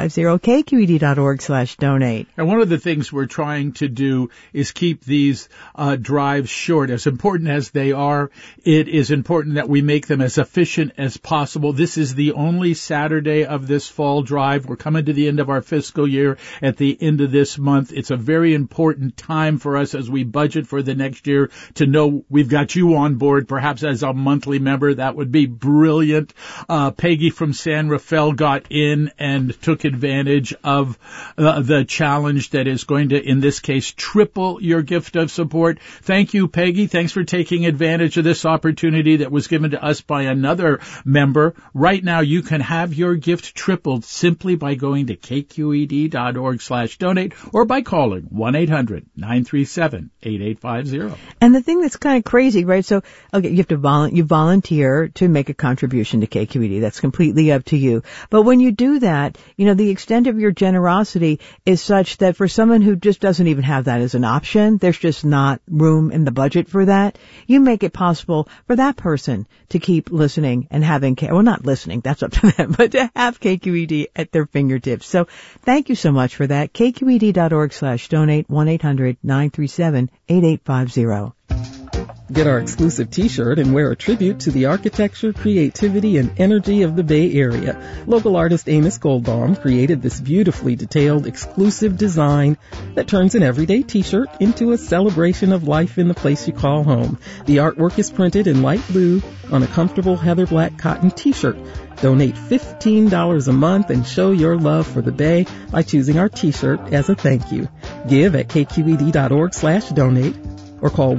KQED.org/donate. And one of the things we're trying to do is keep these drives short. As important as they are, it is important that we make them as efficient as possible. This is the only Saturday of this fall drive. We're coming to the end of our fiscal year at the end of this month. It's a very important time for us as we budget for the next year to know we've got you on board, perhaps as a monthly member. That would be brilliant. Peggy from San Rafael got in and took advantage of the challenge that is going to, in this case, triple your gift of support. Thank you, Peggy. Thanks for taking advantage of this opportunity that was given to us by another member. Right now, you can have your gift tripled simply by going to kqed.org/donate or by calling 1-800-937-8850. And the thing that's kind of crazy, right? So, okay, you have to you volunteer to make a contribution to KQED. That's completely up to you. But when you do that, you know, the extent of your generosity is such that for someone who just doesn't even have that as an option, there's just not room in the budget for that. You make it possible for that person to keep listening and having, well, not listening, that's up to them, but to have KQED at their fingertips. So thank you so much for that. KQED.org/donate, 1-800-937-8850. Get our exclusive t-shirt and wear a tribute to the architecture, creativity, and energy of the Bay Area. Local artist Amos Goldbaum created this beautifully detailed, exclusive design that turns an everyday t-shirt into a celebration of life in the place you call home. The artwork is printed in light blue on a comfortable heather black cotton t-shirt. Donate $15 a month and show your love for the Bay by choosing our t-shirt as a thank you. Give at kqed.org/donate. or call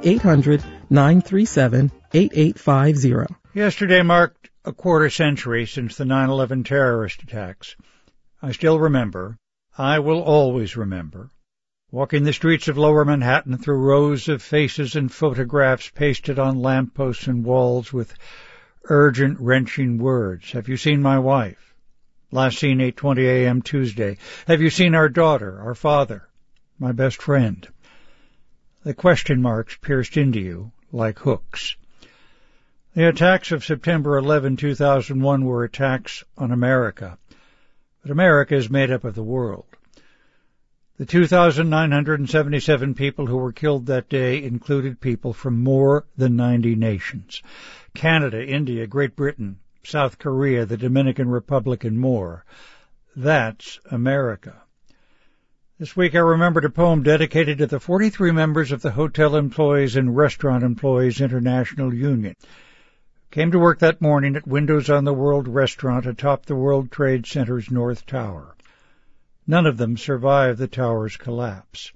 1-800-937-8850. Yesterday marked a quarter century since the 9/11 terrorist attacks. I still remember, I will always remember, walking the streets of Lower Manhattan through rows of faces and photographs pasted on lampposts and walls with urgent, wrenching words. Have you seen my wife? Last seen 8:20 a.m. Tuesday. Have you seen our daughter, our father, my best friend? The question marks pierced into you like hooks. The attacks of September 11, 2001 were attacks on America. But America is made up of the world. The 2,977 people who were killed that day included people from more than 90 nations. Canada, India, Great Britain, South Korea, the Dominican Republic, and more. That's America. This week I remembered a poem dedicated to the 43 members of the Hotel Employees and Restaurant Employees International Union. Came to work that morning at Windows on the World restaurant atop the World Trade Center's North Tower. None of them survived the tower's collapse.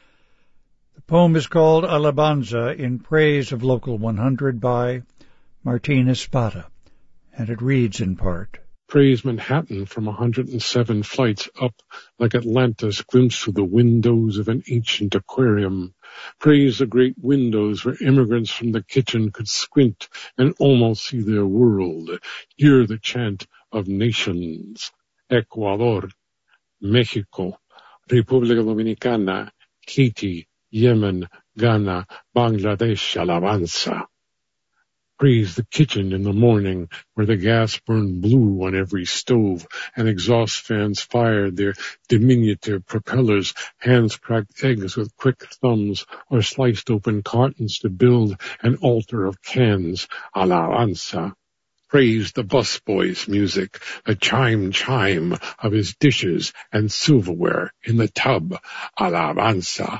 The poem is called Alabanza in Praise of Local 100 by Martina Espada, and it reads in part. Praise Manhattan from 107 flights up like Atlantis glimpsed through the windows of an ancient aquarium. Praise the great windows where immigrants from the kitchen could squint and almost see their world. Hear the chant of nations. Ecuador, Mexico, República Dominicana, Haiti, Yemen, Ghana, Bangladesh, Alabanza. Praise the kitchen in the morning where the gas burned blue on every stove and exhaust fans fired their diminutive propellers, hands cracked eggs with quick thumbs or sliced open cartons to build an altar of cans. Alabanza. Praise the busboy's music, the chime of his dishes and silverware in the tub. Alabanza.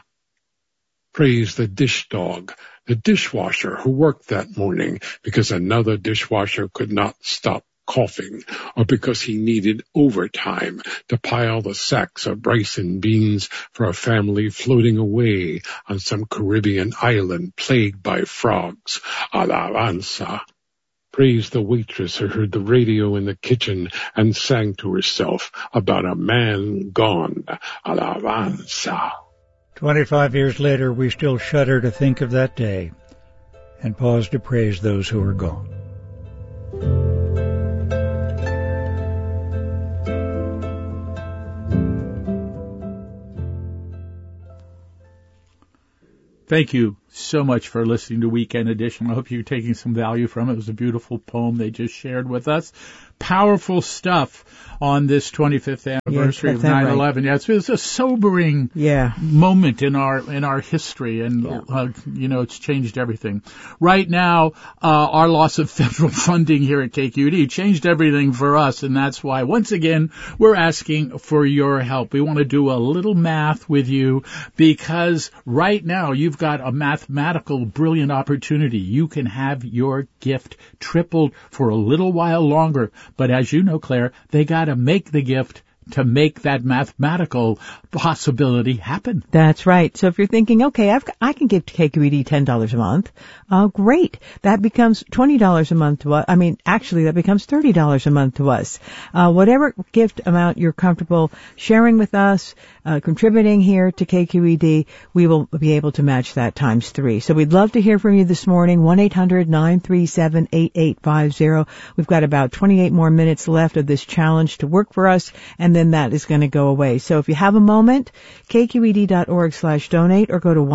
Praise the dish dog, the dishwasher who worked that morning because another dishwasher could not stop coughing or because he needed overtime to pile the sacks of rice and beans for a family floating away on some Caribbean island plagued by frogs. Alabanza. Praise the waitress who heard the radio in the kitchen and sang to herself about a man gone. Alabanza. 25 years later, we still shudder to think of that day and pause to praise those who are gone. Thank you so much for listening to Weekend Edition. I hope you're taking some value from it. It was a beautiful poem they just shared with us. Powerful stuff on this 25th anniversary of 9/11. Right. Yeah, it's a sobering moment in our history, and it's changed everything. Right now, our loss of federal funding here at KQED changed everything for us, and that's why once again we're asking for your help. We want to do a little math with you, because right now you've got a mathematical brilliant opportunity. You can have your gift tripled for a little while longer. But as you know, Claire, they got to make the gift to make that mathematical possibility happen. That's right. So if you're thinking, okay, I can give to KQED $10 a month, great. That becomes $20 a month to us. I mean, actually, that becomes $30 a month to us. Whatever gift amount you're comfortable sharing with us, contributing here to KQED, we will be able to match that times 3. So we'd love to hear from you this morning, 1-800-937-8850. We've got about 28 more minutes left of this challenge to work for us, and then that is going to go away. So if you have a moment, kqed.org/donate, or go to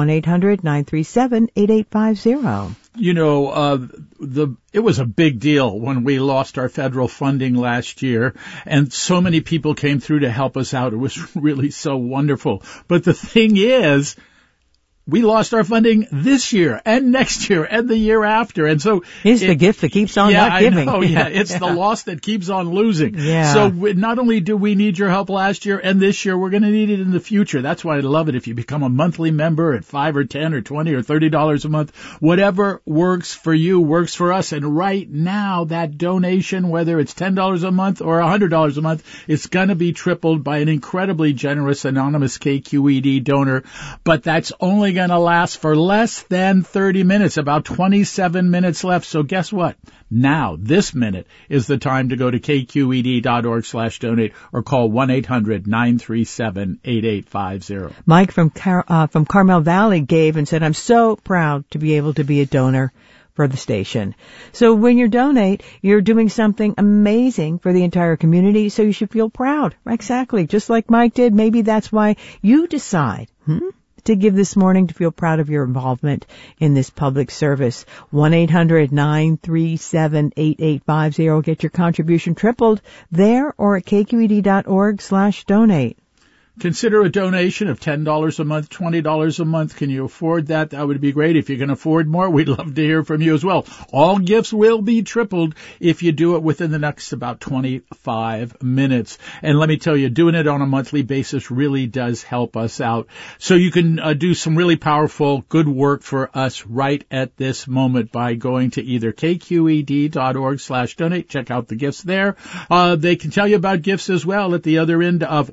1-800-937-8850. You know, it was a big deal when we lost our federal funding last year, and so many people came through to help us out. It was really so wonderful. But the thing is, we lost our funding this year and next year and the year after. And so it's the gift that keeps on not giving. I know, it's the loss that keeps on losing. Yeah. So not only do we need your help last year and this year, we're going to need it in the future. That's why I love it. If you become a monthly member at $5 or $10 or $20 or $30 a month, whatever works for you works for us. And right now, that donation, whether it's $10 a month or $100 a month, it's going to be tripled by an incredibly generous anonymous KQED donor. But that's only going to last for less than 30 minutes, about 27 minutes left. So guess what? Now, this minute is the time to go to kqed.org/donate or call 1-800-937-8850. Mike from Carmel Valley gave and said, I'm so proud to be able to be a donor for the station. So when you donate, you're doing something amazing for the entire community, so you should feel proud. Exactly. Just like Mike did. Maybe that's why you decide, to give this morning, to feel proud of your involvement in this public service. 1-800-937-8850. Get your contribution tripled there or at kqed.org/donate. Consider a donation of $10 a month, $20 a month. Can you afford that? That would be great. If you can afford more, we'd love to hear from you as well. All gifts will be tripled if you do it within the next about 25 minutes. And let me tell you, doing it on a monthly basis really does help us out. So you can do some really powerful, good work for us right at this moment by going to either kqed.org/donate. Check out the gifts there. They can tell you about gifts as well at the other end of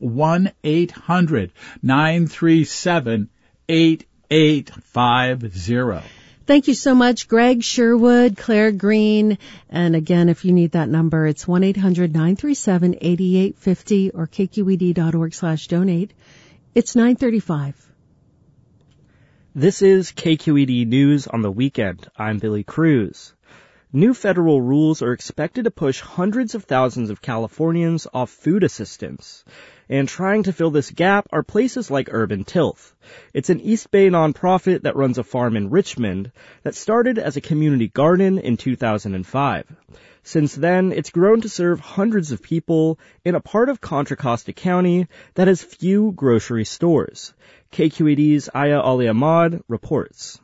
1-800-937-8850. Thank you so much, Greg Sherwood, Claire Green. And again, if you need that number, it's 1-800-937-8850 or kqed.org/donate. It's 9:35. This is KQED News on the Weekend. I'm Billy Cruz. New federal rules are expected to push hundreds of thousands of Californians off food assistance. And trying to fill this gap are places like Urban Tilth. It's an East Bay nonprofit that runs a farm in Richmond that started as a community garden in 2005. Since then, it's grown to serve hundreds of people in a part of Contra Costa County that has few grocery stores. KQED's Aya Ali Ahmad reports.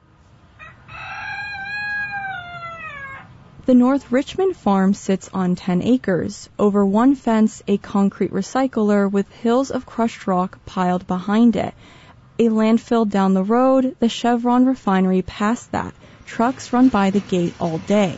The North Richmond farm sits on 10 acres. Over one fence, a concrete recycler with hills of crushed rock piled behind it. A landfill down the road, the Chevron refinery past that. Trucks run by the gate all day.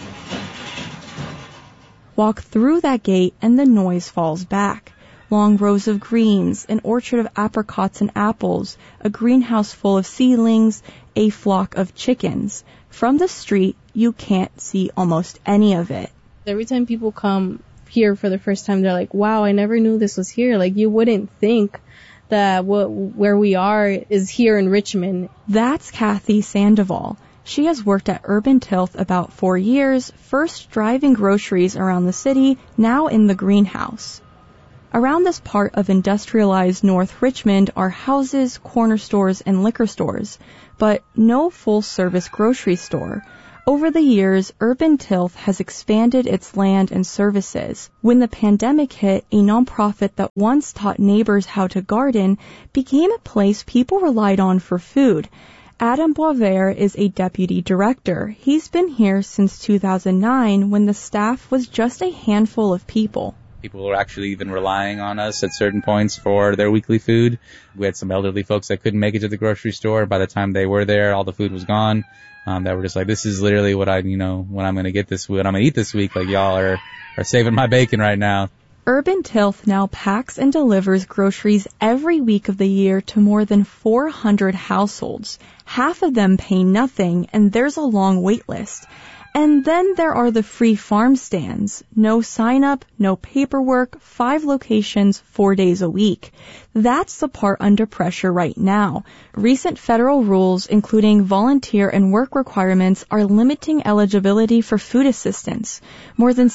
Walk through that gate and the noise falls back. Long rows of greens, an orchard of apricots and apples, a greenhouse full of seedlings, a flock of chickens. From the street, you can't see almost any of it. Every time people come here for the first time, they're like, wow, I never knew this was here. Like, you wouldn't think that where we are is here in Richmond. That's Kathy Sandoval. She has worked at Urban Tilth about 4 years, first driving groceries around the city, now in the greenhouse. Around this part of industrialized North Richmond are houses, corner stores, and liquor stores, but no full-service grocery store. Over the years, Urban Tilth has expanded its land and services. When the pandemic hit, a nonprofit that once taught neighbors how to garden became a place people relied on for food. Adam Boisvert is a deputy director. He's been here since 2009 when the staff was just a handful of people. People were actually even relying on us at certain points for their weekly food. We had some elderly folks that couldn't make it to the grocery store. By the time they were there, all the food was gone. That were just like, this is literally what when I'm going to get this, what I'm going to eat this week. Like, y'all are saving my bacon right now. Urban Tilth now packs and delivers groceries every week of the year to more than 400 households. Half of them pay nothing, and there's a long wait list. And then there are the free farm stands. No sign-up, no paperwork, 5 locations, 4 days a week. That's the part under pressure right now. Recent federal rules, including volunteer and work requirements, are limiting eligibility for food assistance. More than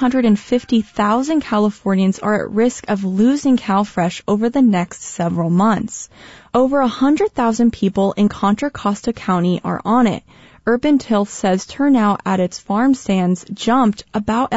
650,000 Californians are at risk of losing CalFresh over the next several months. Over 100,000 people in Contra Costa County are on it. Urban Tilth says turnout at its farm stands jumped about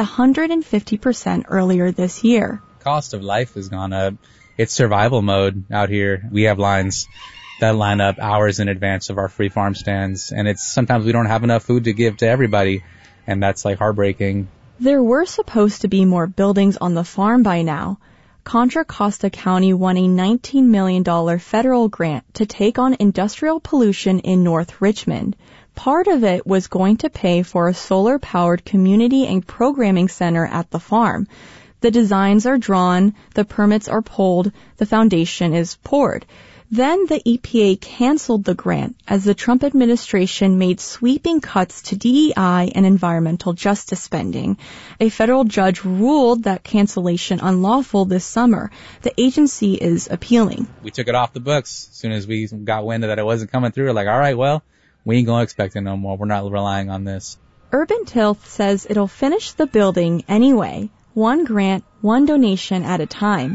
150% earlier this year. Cost of life has gone up. It's survival mode out here. We have lines that line up hours in advance of our free farm stands, and it's sometimes we don't have enough food to give to everybody, and that's like heartbreaking. There were supposed to be more buildings on the farm by now. Contra Costa County won a $19 million federal grant to take on industrial pollution in North Richmond. Part of it was going to pay for a solar-powered community and programming center at the farm. The designs are drawn, the permits are pulled, the foundation is poured. Then the EPA canceled the grant as the Trump administration made sweeping cuts to DEI and environmental justice spending. A federal judge ruled that cancellation unlawful this summer. The agency is appealing. We took it off the books as soon as we got wind that it wasn't coming through. We're like, all right, well, we ain't going to expect it no more. We're not relying on this. Urban Tilth says it'll finish the building anyway. One grant, one donation at a time.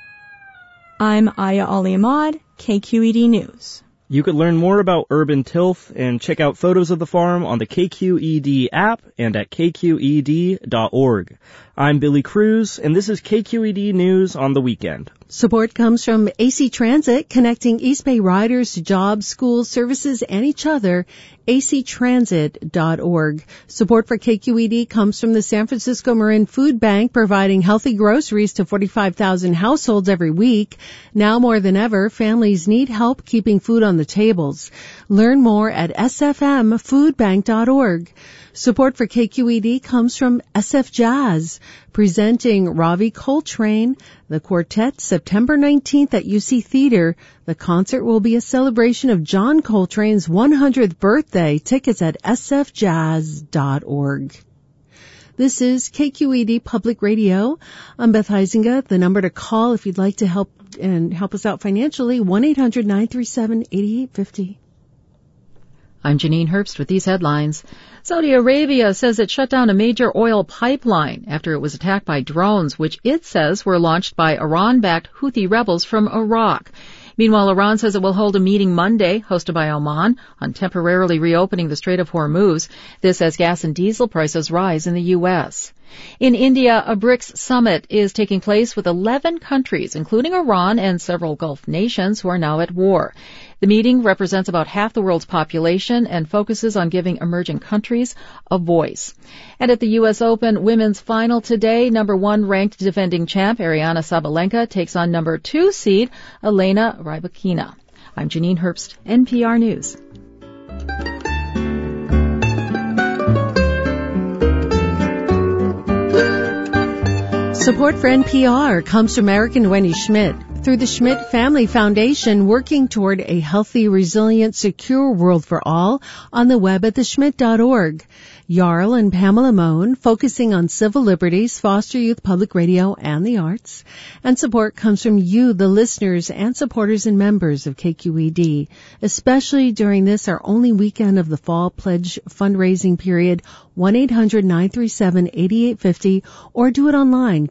I'm Aya Ali-Ahmad, KQED News. You could learn more about Urban Tilth and check out photos of the farm on the KQED app and at kqed.org. I'm Billy Cruz, and this is KQED News on the Weekend. Support comes from AC Transit, connecting East Bay riders to jobs, schools, services, and each other. actransit.org. Support for KQED comes from the San Francisco Marin Food Bank, providing healthy groceries to 45,000 households every week. Now more than ever, families need help keeping food on the tables. Learn more at sfmfoodbank.org. Support for KQED comes from SF Jazz, presenting Ravi Coltrane, the quartet, September 19th at UC Theater. The concert will be a celebration of John Coltrane's 100th birthday. Tickets at sfjazz.org. This is KQED Public Radio. I'm Beth Heisinger. The number to call if you'd like to help us out financially, 1-800-937-8850. I'm Janine Herbst with these headlines. Saudi Arabia says it shut down a major oil pipeline after it was attacked by drones, which it says were launched by Iran-backed Houthi rebels from Iraq. Meanwhile, Iran says it will hold a meeting Monday, hosted by Oman, on temporarily reopening the Strait of Hormuz. This as gas and diesel prices rise in the U.S. In India, a BRICS summit is taking place with 11 countries, including Iran and several Gulf nations who are now at war. The meeting represents about half the world's population and focuses on giving emerging countries a voice. And at the U.S. Open women's final today, number 1 ranked defending champ Ariana Sabalenka takes on number 2 seed Elena Rybakina. I'm Janine Herbst, NPR News. Support for NPR comes from Eric and Wendy Schmidt through the Schmidt Family Foundation, working toward a healthy, resilient, secure world for all, on the web at theschmidt.org. Jarl and Pamela Mohn, focusing on civil liberties, foster youth public radio, and the arts. And support comes from you, the listeners and supporters and members of KQED, especially during this, our only weekend of the Fall Pledge fundraising period. 1-800-937-8850, or do it online,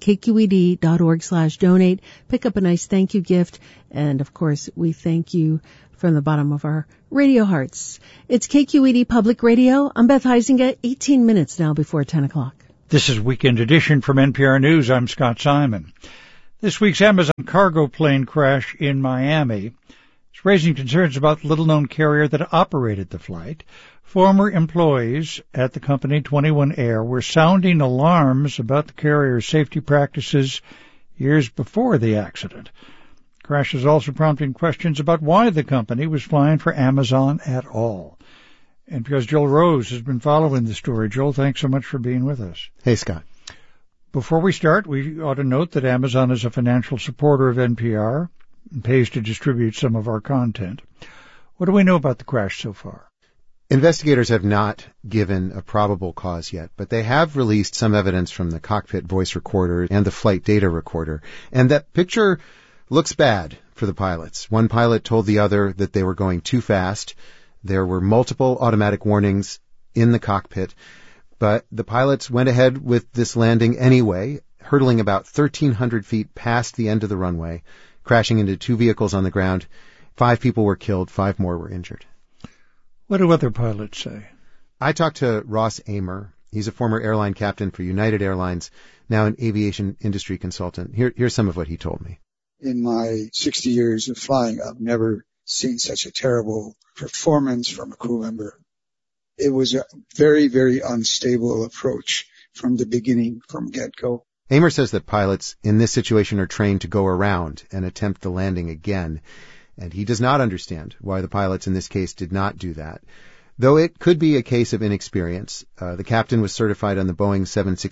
kqed.org/donate. Pick up a nice thank you gift. And of course, we thank you from the bottom of our radio hearts. It's KQED Public Radio. I'm Beth Heisinger, 18 minutes now before 10 o'clock. This is Weekend Edition from NPR News. I'm Scott Simon. This week's Amazon cargo plane crash in Miami is raising concerns about the little-known carrier that operated the flight. Former employees at the company 21 Air were sounding alarms about the carrier's safety practices years before the accident. The crash is also prompting questions about why the company was flying for Amazon at all. NPR's Joel Rose has been following the story. Joel, thanks so much for being with us. Hey, Scott. Before we start, we ought to note that Amazon is a financial supporter of NPR and pays to distribute some of our content. What do we know about the crash so far? Investigators have not given a probable cause yet, but they have released some evidence from the cockpit voice recorder and the flight data recorder. And that picture looks bad for the pilots. One pilot told the other that they were going too fast. There were multiple automatic warnings in the cockpit, but the pilots went ahead with this landing anyway, hurtling about 1,300 feet past the end of the runway, crashing into 2 vehicles on the ground. 5 people were killed, 5 more were injured. What do other pilots say? I talked to Ross Amer. He's a former airline captain for United Airlines, now an aviation industry consultant. Here's some of what he told me. In my 60 years of flying, I've never seen such a terrible performance from a crew member. It was a very, very unstable approach from the beginning, from get-go. Amer says that pilots in this situation are trained to go around and attempt the landing again, and he does not understand why the pilots in this case did not do that. Though it could be a case of inexperience. The captain was certified on the Boeing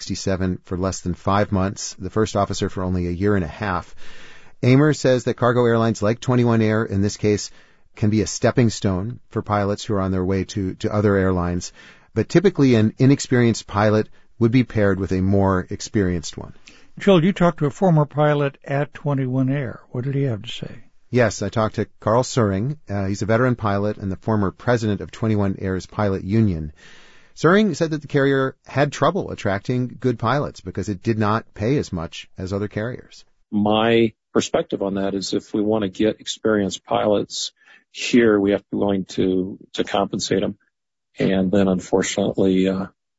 767 for less than 5 months, the first officer for only a year and a half. Amer says that cargo airlines like 21 Air, in this case, can be a stepping stone for pilots who are on their way to other airlines, but typically an inexperienced pilot would be paired with a more experienced one. Joel, you talked to a former pilot at 21 Air. What did he have to say? Yes, I talked to Carl Suring. He's a veteran pilot and the former president of 21 Air's pilot union. Suring said that the carrier had trouble attracting good pilots because it did not pay as much as other carriers. My perspective on that is if we want to get experienced pilots here, we have to be willing to compensate them. And then unfortunately,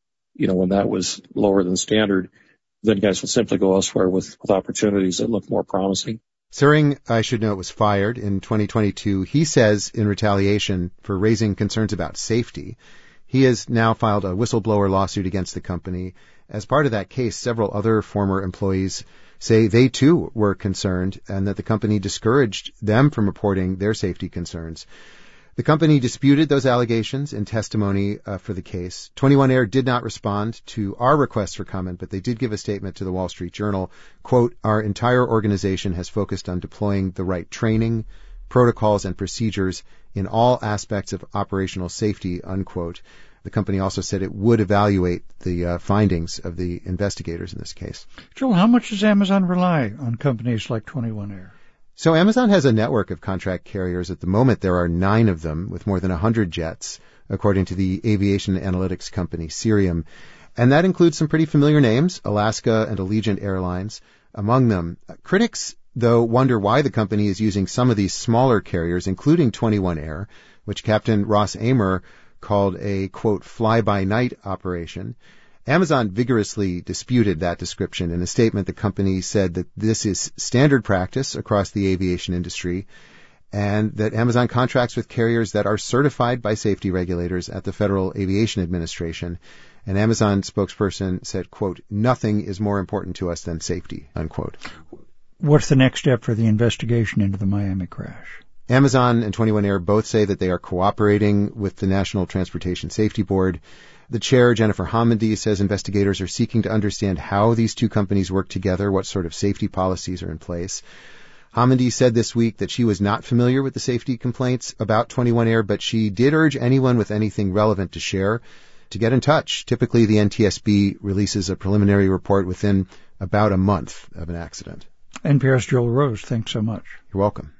when that was lower than standard, then guys would simply go elsewhere with opportunities that look more promising. Suring, I should note, was fired in 2022. He says in retaliation for raising concerns about safety. He has now filed a whistleblower lawsuit against the company. As part of that case, several other former employees say they too were concerned and that the company discouraged them from reporting their safety concerns. The company disputed those allegations in testimony for the case. 21 Air did not respond to our request for comment, but they did give a statement to the Wall Street Journal. Quote, "Our entire organization has focused on deploying the right training, protocols, and procedures in all aspects of operational safety," unquote. The company also said it would evaluate the findings of the investigators in this case. Joel, how much does Amazon rely on companies like 21 Air? So Amazon has a network of contract carriers. At the moment, there are 9 of them with more than 100 jets, according to the aviation analytics company Cirium. And that includes some pretty familiar names, Alaska and Allegiant Airlines among them. Critics, though, wonder why the company is using some of these smaller carriers, including 21 Air, which Captain Ross Amer called a, quote, fly-by-night operation. Amazon vigorously disputed that description. In a statement, the company said that this is standard practice across the aviation industry and that Amazon contracts with carriers that are certified by safety regulators at the Federal Aviation Administration. An Amazon spokesperson said, quote, "Nothing is more important to us than safety," unquote. What's the next step for the investigation into the Miami crash? Amazon and 21 Air both say that they are cooperating with the National Transportation Safety Board. The chair, Jennifer Homendy, says investigators are seeking to understand how these two companies work together, what sort of safety policies are in place. Homendy said this week that she was not familiar with the safety complaints about 21 Air, but she did urge anyone with anything relevant to share to get in touch. Typically, the NTSB releases a preliminary report within about a month of an accident. NPR's Joel Rose, thanks so much. You're welcome.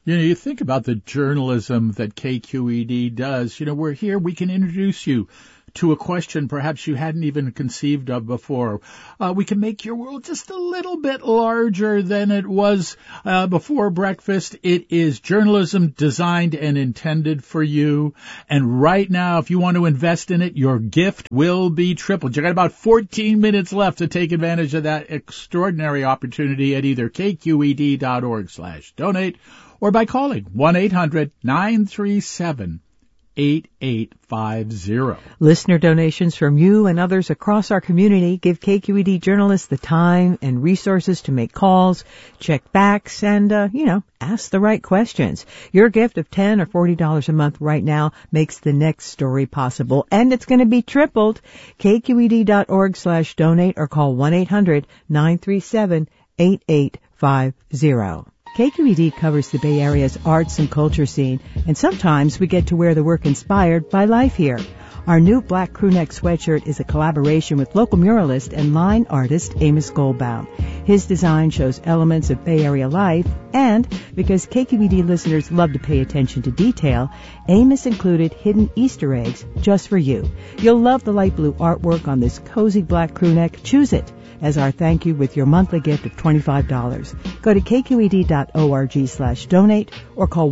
You think about the journalism that KQED does. We're here, we can introduce you to a question perhaps you hadn't even conceived of before. We can make your world just a little bit larger than it was before breakfast. It is journalism designed and intended for you. And right now, if you want to invest in it, your gift will be tripled. You got about 14 minutes left to take advantage of that extraordinary opportunity at either kqed.org/donate or by calling 1-800-937-8850. Listener donations from you and others across our community give KQED journalists the time and resources to make calls, check backs, and, ask the right questions. Your gift of $10 or $40 a month right now makes the next story possible, and it's going to be tripled. KQED.org/donate or call 1-800-937-8850. KQED covers the Bay Area's arts and culture scene, and sometimes we get to wear the work inspired by life here. Our new black crewneck sweatshirt is a collaboration with local muralist and line artist Amos Goldbaum. His design shows elements of Bay Area life, and because KQED listeners love to pay attention to detail, Amos included hidden Easter eggs just for you. You'll love the light blue artwork on this cozy black crewneck. Choose it as our thank you with your monthly gift of $25. Go to kqed.org/donate or call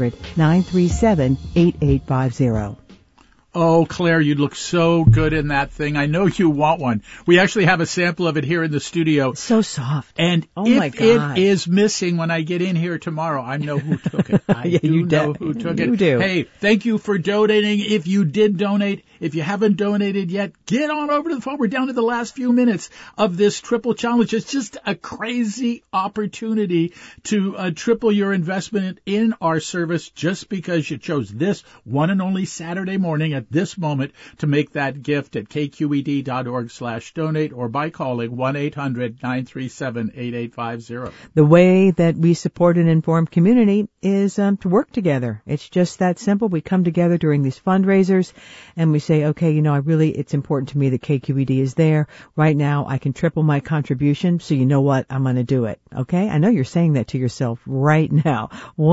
1-800-937-8850. Oh, Claire, you look so good in that thing. I know you want one. We actually have a sample of it here in the studio. So soft. And my God. It is missing when I get in here tomorrow, I know who took it. I know who took it. You do. Hey, thank you for donating. If you did donate, if you haven't donated yet, get on over to the phone. We're down to the last few minutes of this triple challenge. It's just a crazy opportunity to triple your investment in our service just because you chose this one and only Saturday morning at this moment to make that gift at kqed.org/donate or by calling 1-800-937-8850. The way that we support an informed community is to work together. It's just that simple. We come together during these fundraisers and we say, okay, it's important to me that KQED is there. Right now, I can triple my contribution, so you know what? I'm going to do it. Okay? I know you're saying that to yourself right now.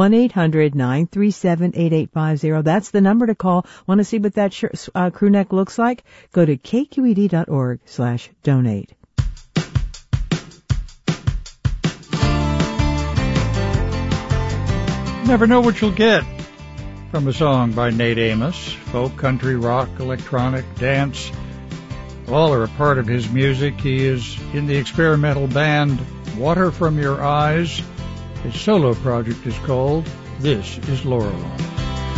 1-800-937-8850. That's the number to call. Want to see what that crew neck looks like? Go to kqed.org/donate. Never know what you'll get from a song by Nate Amos. Folk, country, rock, electronic, dance, all are a part of his music. He is in the experimental band Water From Your Eyes. His solo project is called This Is Lorelei.